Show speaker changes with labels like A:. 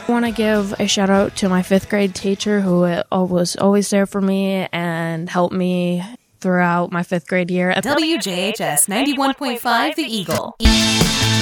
A: I want to give a shout out to my 5th grade teacher who was always there for me and helped me throughout my 5th grade year.
B: WJHS 91.5 The Eagle.